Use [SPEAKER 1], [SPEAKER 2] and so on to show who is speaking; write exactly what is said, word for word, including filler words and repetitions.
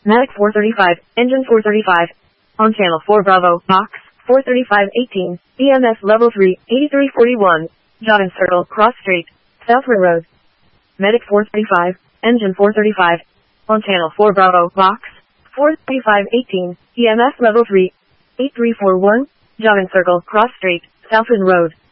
[SPEAKER 1] Medic four thirty-five, engine four thirty-five. On channel four Bravo, box, four thirty-five eighteen, E M S level three, eighty-three forty-one, Jordan Circle, Cross Street, Southwood Road. Medic four thirty-five, engine four thirty-five. On channel four Bravo, box, four thirty-five eighteen, E M S level three, eighty-three forty-one, Jordan Circle, Cross Street, Southwood Road.